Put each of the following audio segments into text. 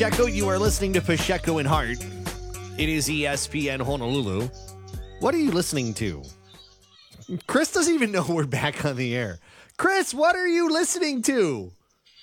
Pacheco, you are listening to Pacheco and Hart. It is ESPN Honolulu. What are you listening to? Chris doesn't even know we're back on the air. Chris, what are you listening to?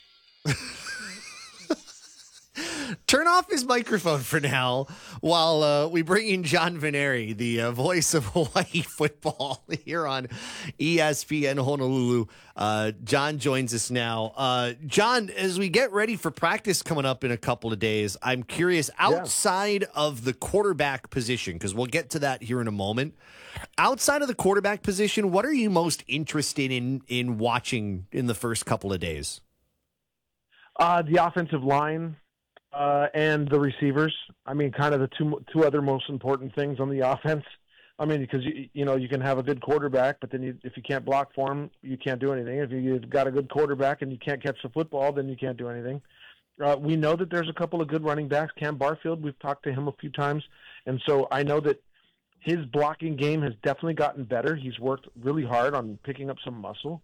Turn off his microphone for now while we bring in John Veneri, the voice of Hawaii football here on ESPN Honolulu. John joins us now. John, as we get ready for practice coming up in a couple of days, I'm curious, outside of the quarterback position, because we'll get to that here in a moment, outside of the quarterback position, what are you most interested in watching in the first couple of days? The offensive line. And the receivers. I mean, kind of the two other most important things on the offense. I mean, because you can have a good quarterback, but then if you can't block for him, you can't do anything. If you've got a good quarterback and you can't catch the football, then you can't do anything. We know that there's a couple of good running backs. Cam Barfield, we've talked to him a few times, and so I know that his blocking game has definitely gotten better. He's worked really hard on picking up some muscle.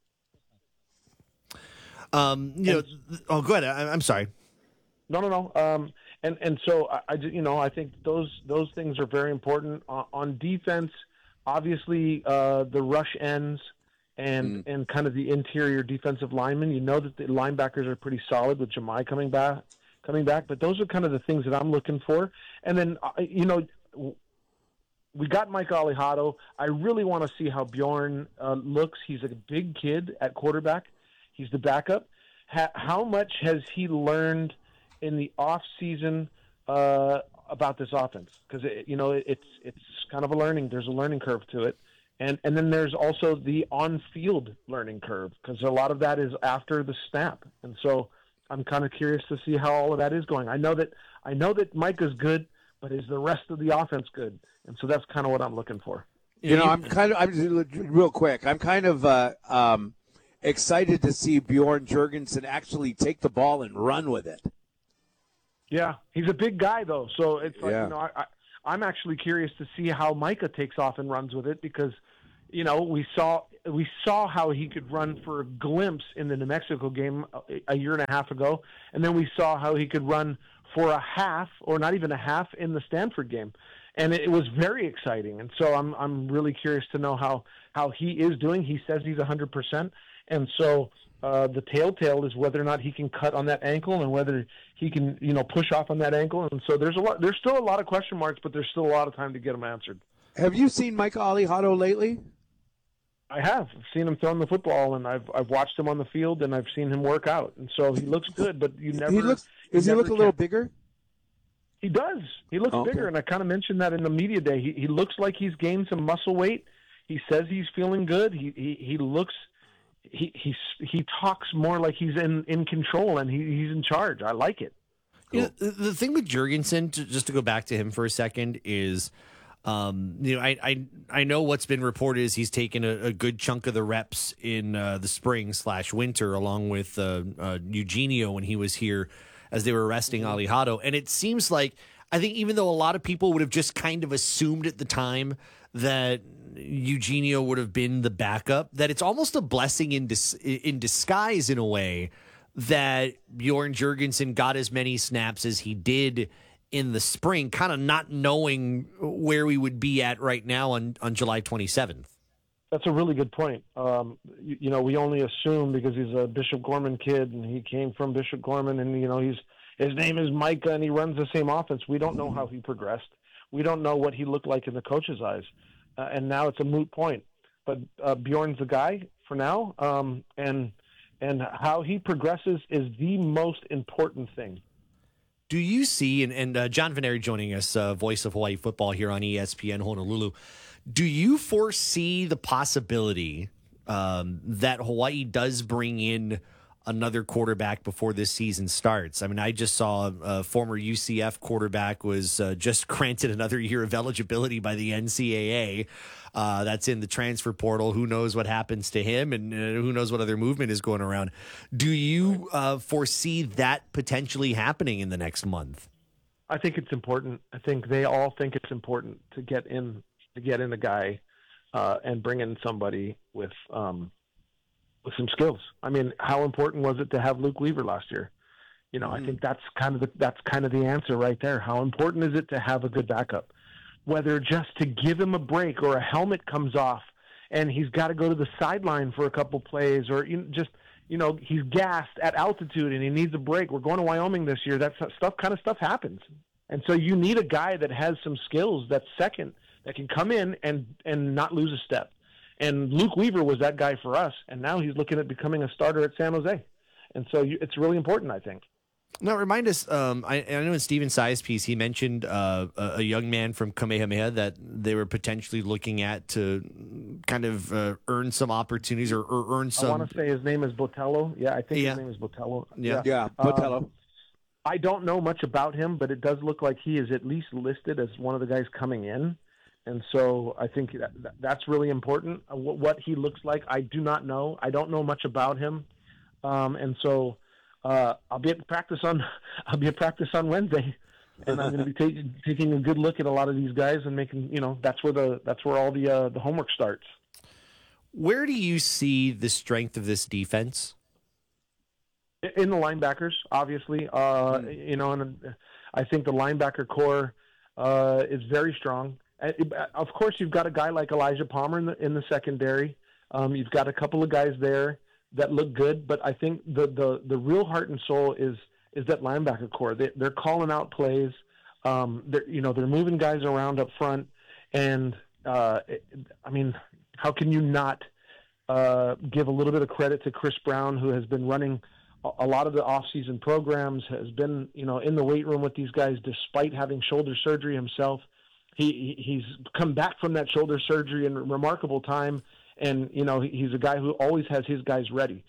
Go ahead. I'm sorry. No. And so I think those things are very important on defense. Obviously, the rush ends and kind of the interior defensive linemen. You know that the linebackers are pretty solid with Jahmai coming back. But those are kind of the things that I'm looking for. And then we got Mike Alejado. I really want to see how Bjorn looks. He's a big kid at quarterback. He's the backup. How much has he learned in the off season about this offense? Because it's kind of a learning. There's a learning curve to it, and then there's also the on-field learning curve, because a lot of that is after the snap. And so I'm kind of curious to see how all of that is going. I know that Mike is good, but is the rest of the offense good? And so that's kind of what I'm looking for. I'm real quick. I'm kind of excited to see Bjorn Jurgensen actually take the ball and run with it. Yeah, he's a big guy, though. So it's like, I'm actually curious to see how Micah takes off and runs with it, because, we saw how he could run for a glimpse in the New Mexico game a year and a half ago, and then we saw how he could run for a half, or not even a half, in the Stanford game, and it was very exciting. And so I'm really curious to know how he is doing. He says he's 100%, and so. The telltale is whether or not he can cut on that ankle and whether he can, push off on that ankle. And so there's still a lot of question marks, but there's still a lot of time to get them answered. Have you seen Mike Alejado lately? I have. I've seen him throwing the football, and I've watched him on the field, and I've seen him work out. And so he looks good, but Does he look a little bigger? He does. He looks bigger, and I kind of mentioned that in the media day. He looks like he's gained some muscle weight. He says he's feeling good. He looks. He talks more like he's in control, and he's in charge. I like it. Cool. The thing with Jurgensen, just to go back to him for a second, is I know what's been reported is he's taken a good chunk of the reps in the spring/winter, along with Eugenio when he was here, as they were resting Alejado. And it seems like, I think even though a lot of people would have just kind of assumed at the time that Eugenio would have been the backup, that it's almost a blessing in disguise in a way that Bjorn Jurgensen got as many snaps as he did in the spring, kind of not knowing where we would be at right now on July 27th. That's a really good point. We only assume because he's a Bishop Gorman kid and he came from Bishop Gorman, and his name is Micah and he runs the same offense. We don't know how he progressed. We don't know what he looked like in the coach's eyes. And now it's a moot point. But Bjorn's the guy for now, and how he progresses is the most important thing. Do you see, and John Veneri joining us, voice of Hawaii football here on ESPN Honolulu, do you foresee the possibility that Hawaii does bring in another quarterback before this season starts? I mean, I just saw a former UCF quarterback was just granted another year of eligibility by the NCAA. That's in the transfer portal. Who knows what happens to him, and who knows what other movement is going around. Do you foresee that potentially happening in the next month? I think it's important. I think they all think it's important to get in a guy and bring in somebody with some skills. I mean, how important was it to have Luke Weaver last year? I think that's kind of the answer right there. How important is it to have a good backup? Whether just to give him a break or a helmet comes off and he's got to go to the sideline for a couple plays, or he's gassed at altitude and he needs a break. We're going to Wyoming this year. That stuff happens. And so you need a guy that has some skills that's second, that can come in and not lose a step. And Luke Weaver was that guy for us, and now he's looking at becoming a starter at San Jose. And so it's really important, I think. Now, remind us, I know in Steven Sai's piece, he mentioned a young man from Kamehameha that they were potentially looking at to kind of earn some opportunities or earn some. I want to say his name is Botello. Yeah, I think his name is Botello. Yeah, Botello. I don't know much about him, but it does look like he is at least listed as one of the guys coming in. And so I think that's really important. What he looks like, I do not know. I don't know much about him. And so I'll be at practice on Wednesday, and I'm going to be taking a good look at a lot of these guys and making, that's where all the homework starts. Where do you see the strength of this defense? In the linebackers, obviously, and I think the linebacker core is very strong. Of course, you've got a guy like Elijah Palmer in the secondary. You've got a couple of guys there that look good, but I think the real heart and soul is that linebacker core. They're calling out plays. They're moving guys around up front, and how can you not give a little bit of credit to Chris Brown, who has been running a lot of the off-season programs, has been, in the weight room with these guys despite having shoulder surgery himself. He's come back from that shoulder surgery in remarkable time, and, he's a guy who always has his guys ready.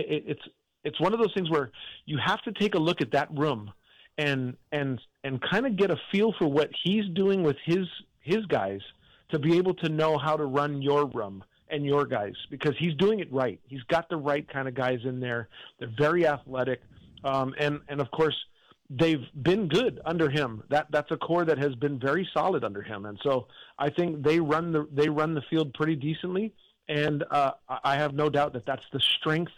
It's one of those things where you have to take a look at that room and kind of get a feel for what he's doing with his guys to be able to know how to run your room and your guys, because he's doing it right. He's got the right kind of guys in there. They're very athletic. And of course, they've been good under him. That's a core that has been very solid under him. And so I think they run the field pretty decently. And I have no doubt that that's the strength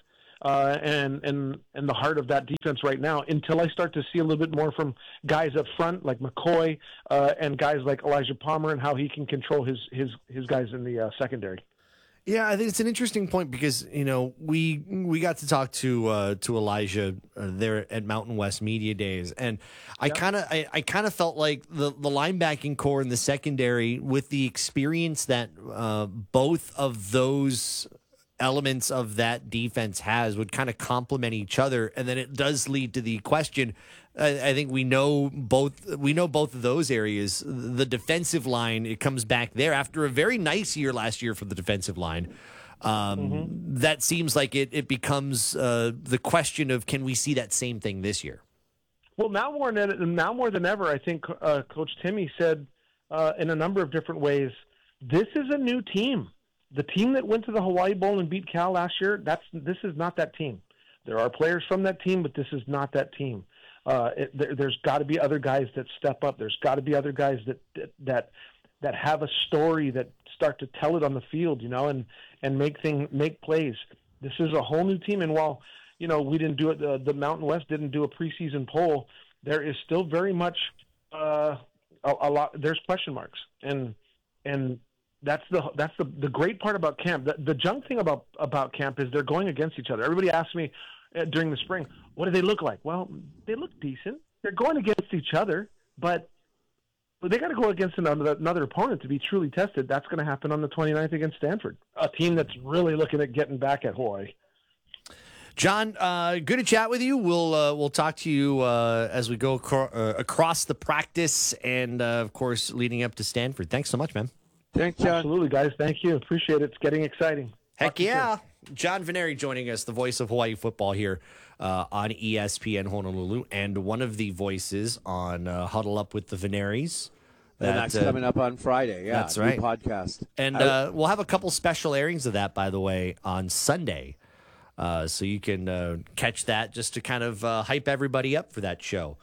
and the heart of that defense right now, until I start to see a little bit more from guys up front like McCoy and guys like Elijah Palmer, and how he can control his guys in the secondary. Yeah, I think it's an interesting point because, we got to talk to Elijah there at Mountain West Media Days, and I kind of felt like the linebacking core in the secondary, with the experience that both of those elements of that defense has, would kind of complement each other, and then it does lead to the question. I think we know both of those areas. The defensive line, it comes back there after a very nice year last year for the defensive line. That seems like it becomes the question of, can we see that same thing this year? Well, now more than ever, I think Coach Timmy said in a number of different ways, this is a new team. The team that went to the Hawaii Bowl and beat Cal last year, this is not that team. There are players from that team, but this is not that team. There's got to be other guys that step up. There's got to be other guys that have a story, that start to tell it on the field, and make plays. This is a whole new team, and while we didn't do it, the Mountain West didn't do a preseason poll, there is still very much a lot. There's question marks, and that's the great part about camp. The junk thing about camp is they're going against each other. Everybody asks me during the spring, what do they look like? Well, they look decent. They're going against each other, but they got to go against another opponent to be truly tested. That's going to happen on the 29th against Stanford, a team that's really looking at getting back at Hawaii. John, good to chat with you. We'll talk to you as we go across the practice and, of course, leading up to Stanford. Thanks so much, man. Thanks, John. Absolutely, guys. Thank you. Appreciate it. It's getting exciting. Heck yeah. John Veneri joining us, the voice of Hawaii football here on ESPN Honolulu, and one of the voices on Huddle Up with the Veneris. That's coming up on Friday. Yeah, that's right. New podcast. And we'll have a couple special airings of that, by the way, on Sunday. So you can catch that just to kind of hype everybody up for that show.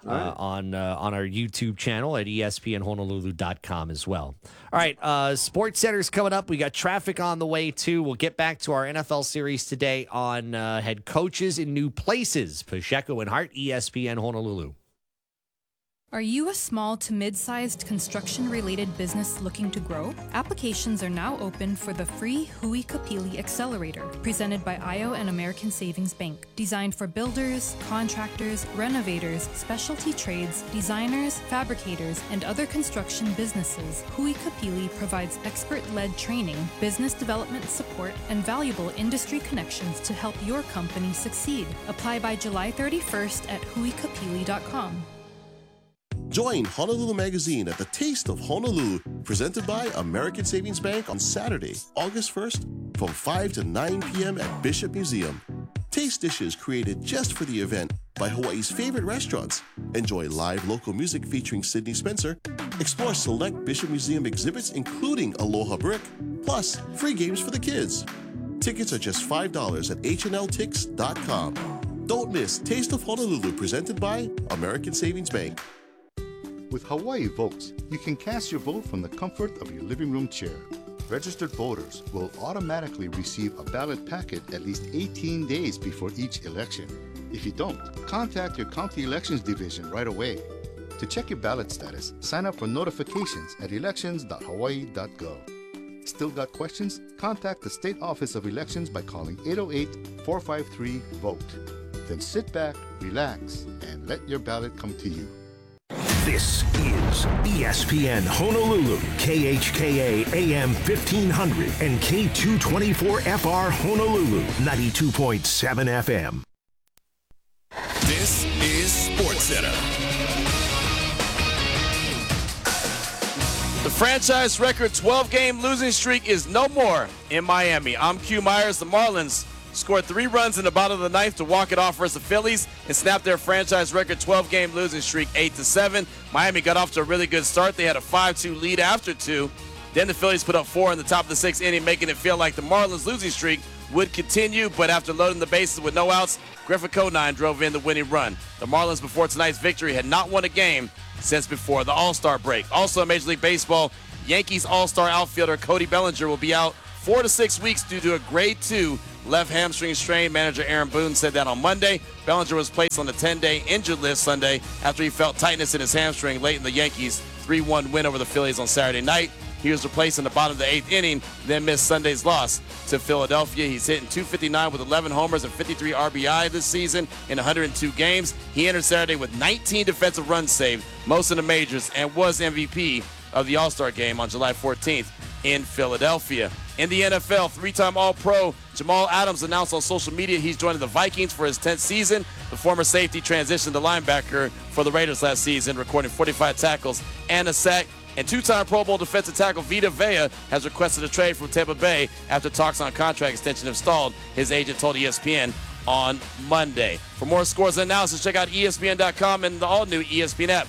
on our YouTube channel at espnhonolulu.com as well. All right, Sports Center's coming up. We got traffic on the way, too. We'll get back to our NFL series today on head coaches in new places. Pacheco and Hart, ESPN Honolulu. Are you a small to mid-sized construction-related business looking to grow? Applications are now open for the free Hui Kapili Accelerator, presented by IO and American Savings Bank. Designed for builders, contractors, renovators, specialty trades, designers, fabricators, and other construction businesses, Hui Kapili provides expert-led training, business development support, and valuable industry connections to help your company succeed. Apply by July 31st at huikapili.com. Join Honolulu Magazine at the Taste of Honolulu, presented by American Savings Bank on Saturday, August 1st, from 5 to 9 p.m. at Bishop Museum. Taste dishes created just for the event by Hawaii's favorite restaurants. Enjoy live local music featuring Sydney Spencer. Explore select Bishop Museum exhibits, including Aloha Brick, plus free games for the kids. Tickets are just $5 at hnltix.com. Don't miss Taste of Honolulu, presented by American Savings Bank. With Hawaii Votes, you can cast your vote from the comfort of your living room chair. Registered voters will automatically receive a ballot packet at least 18 days before each election. If you don't, contact your county elections division right away. To check your ballot status, sign up for notifications at elections.hawaii.gov. Still got questions? Contact the State Office of Elections by calling 808-453-VOTE. Then sit back, relax, and let your ballot come to you. This is ESPN Honolulu, KHKA AM 1500 and K224FR Honolulu, 92.7 FM. This is Sports Center. The franchise record 12-game losing streak is no more in Miami. I'm Q Myers. The Marlins scored 3 runs in the bottom of the ninth to walk it off versus the Phillies and snap their franchise record 12-game losing streak 8-7. Miami got off to a really good start. They had a 5-2 lead after 2. Then the Phillies put up 4 in the top of the 6th inning, making it feel like the Marlins' losing streak would continue. But after loading the bases with no outs, Griffin Conine drove in the winning run. The Marlins, before tonight's victory, had not won a game since before the All-Star break. Also in Major League Baseball, Yankees All-Star outfielder Cody Bellinger will be out 4 to 6 weeks due to a grade 2 left hamstring strain. Manager Aaron Boone said that on Monday. Bellinger was placed on the 10-day injured list Sunday after he felt tightness in his hamstring late in the Yankees' 3-1 win over the Phillies on Saturday night. He was replaced in the bottom of the 8th inning, then missed Sunday's loss to Philadelphia. He's hitting .259 with 11 homers and 53 RBI this season in 102 games. He entered Saturday with 19 defensive runs saved, most in the majors, and was MVP of the All-Star game on July 14th in Philadelphia. In the NFL, 3-time All-Pro Jamal Adams announced on social media he's joining the Vikings for his 10th season. The former safety transitioned to linebacker for the Raiders last season, recording 45 tackles and a sack. And 2-time Pro Bowl defensive tackle Vita Vea has requested a trade from Tampa Bay after talks on contract extension have stalled, his agent told ESPN on Monday. For more scores and analysis, check out ESPN.com and the all-new ESPN app.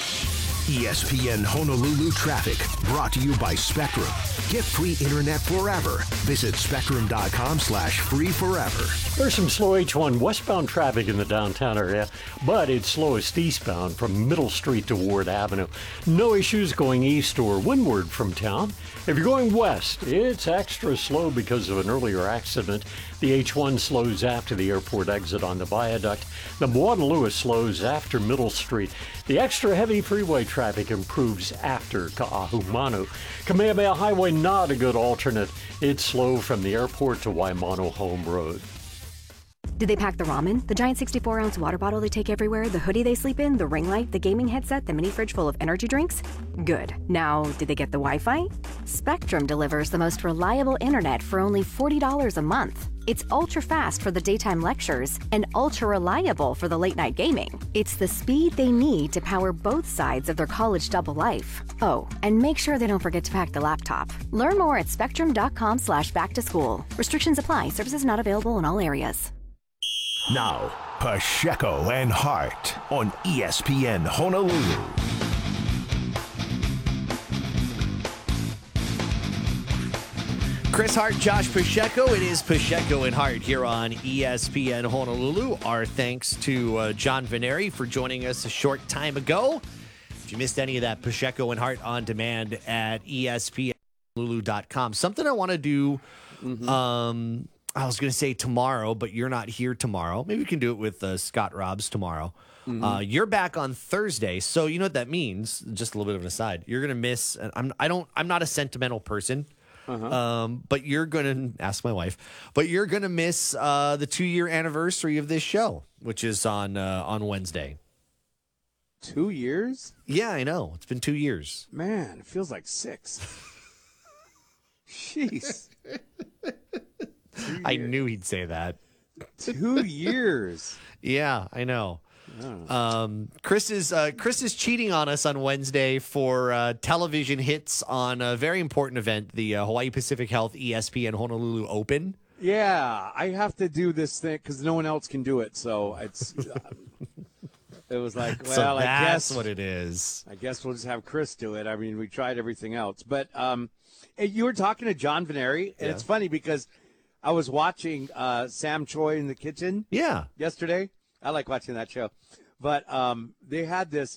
ESPN Honolulu traffic brought to you by Spectrum. Get free internet forever. Visit spectrum.com/free forever. There's some slow H1 westbound traffic in the downtown area, but it's slowest eastbound from Middle Street to Ward Avenue. No issues going east or windward from town. If you're going west, it's extra slow because of an earlier accident. The H1 slows after the airport exit on the viaduct. The Moana Lewis slows after Middle Street. The extra heavy freeway traffic improves after Ka'ahumanu. Kamehameha Highway, not a good alternate. It's slow from the airport to Waimano Home Road. Did they pack the ramen, the giant 64-ounce water bottle they take everywhere, the hoodie they sleep in, the ring light, the gaming headset, the mini fridge full of energy drinks? Good. Now, did they get the Wi-Fi? Spectrum delivers the most reliable internet for only $40 a month. It's ultra-fast for the daytime lectures and ultra-reliable for the late-night gaming. It's the speed they need to power both sides of their college double life. Oh, and make sure they don't forget to pack the laptop. Learn more at spectrum.com/back-to-school. Restrictions apply. Services not available in all areas. Now, Pacheco and Hart on ESPN Honolulu. Chris Hart, Josh Pacheco. It is Pacheco and Hart here on ESPN Honolulu. Our thanks to John Veneri for joining us a short time ago. If you missed any of that, Pacheco and Hart on demand at ESPNHonolulu.com. Something I want to do, I was going to say tomorrow, but you're not here tomorrow. Maybe we can do it with Scott Robbs tomorrow. You're back on Thursday, so you know what that means. Just a little bit of an aside. You're going to miss. I'm not a sentimental person. But you're going to ask my wife, but you're going to miss the 2-year anniversary of this show, which is on Wednesday. 2 years? Yeah, I know. It's been 2 years. Man, it feels like 6. Jeez. I knew he'd say that. 2 years. Yeah, I know. Chris is cheating on us on Wednesday for television hits on a very important event, the Hawaii Pacific Health ESPN Honolulu Open. Yeah, I have to do this thing because no one else can do it. So it's it was like, well, so I that's guess what it is. I guess we'll just have Chris do it. I mean, we tried everything else, but you were talking to John Veneri, and it's funny because I was watching Sam Choi in the Kitchen. Yeah, yesterday. I like watching that show. But they had this,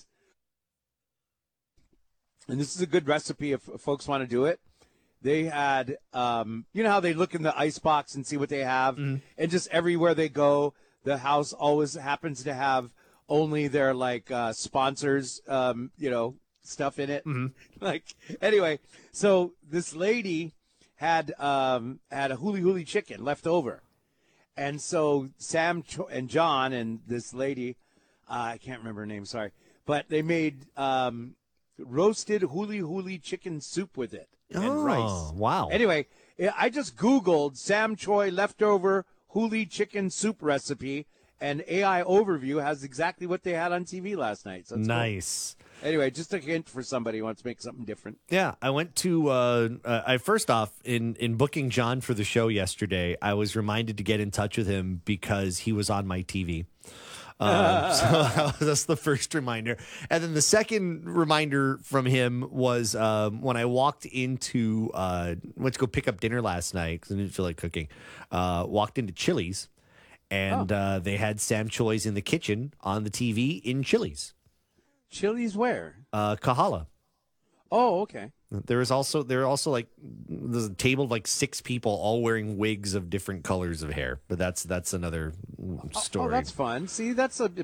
and this is a good recipe if folks want to do it. They had, you know how they look in the ice box and see what they have? And just everywhere they go, the house always happens to have only their, like, sponsors, stuff in it. Like, anyway, so this lady had a huli huli chicken left over. And so Sam and John and this lady, I can't remember her name, sorry, but they made roasted huli huli chicken soup with it and rice. Wow. Anyway, I just Googled Sam Choi leftover huli chicken soup recipe, and AI Overview has exactly what they had on TV last night. So it's nice. Cool. Anyway, just a hint for somebody who wants to make something different. Yeah, I went to, first off, in booking John for the show yesterday, I was reminded to get in touch with him because he was on my TV. So that's the first reminder. And then the second reminder from him was when I walked went to go pick up dinner last night because I didn't feel like cooking. Walked into Chili's, and they had Sam Choi's in the kitchen on the TV in Chili's. Chili's where? Kahala. Oh, okay. There were also like there's a table of like 6 people all wearing wigs of different colors of hair, but that's another story. Oh, that's fun. See, that's a